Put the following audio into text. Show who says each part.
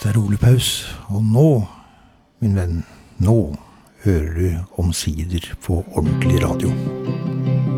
Speaker 1: Det er Ole Paus, og nå, min venn, nå hører du omsider på ordentlig radio.